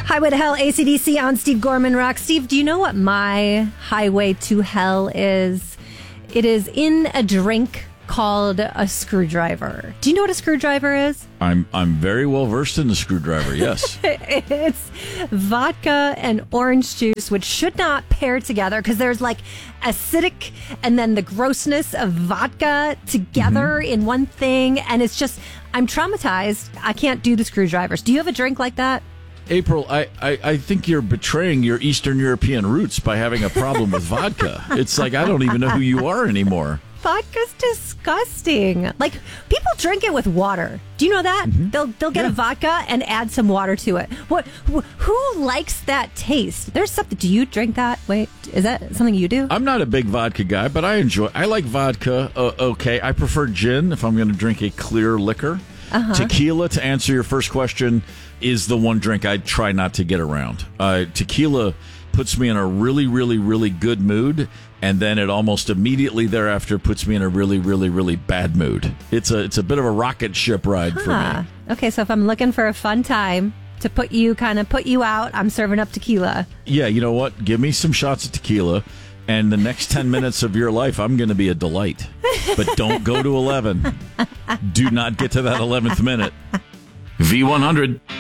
Highway to Hell, AC/DC on Steve Gorman Rock. Steve, do you know what my highway to hell is? It is in a drink called a screwdriver. Do you know what a screwdriver is? I'm very well versed in the screwdriver, yes. It's vodka and orange juice, which should not pair together because there's like acidic and then the grossness of vodka together in one thing. And it's just, I'm traumatized. I can't do the screwdrivers. Do you have a drink like that? April, I think you're betraying your Eastern European roots by having a problem with vodka. It's like I don't even know who you are anymore. Vodka's disgusting. Like, people drink it with water. Do you know that? They'll get a vodka and add some water to it. Who likes that taste? There's something. Do you drink that? Wait, is that something you do? I'm not a big vodka guy, but I like vodka. Okay, I prefer gin if I'm going to drink a clear liquor. Tequila, to answer your first question, is the one drink I try not to get around. Tequila puts me in a really, really, really good mood, and then it almost immediately thereafter puts me in a really, really, really bad mood. It's a bit of a rocket ship ride for me. Okay, so if I'm looking for a fun time to put you out, I'm serving up tequila. Yeah, you know what? Give me some shots of tequila, and the next 10 minutes of your life, I'm going to be a delight. But don't go to 11. Do not get to that 11th minute. V100.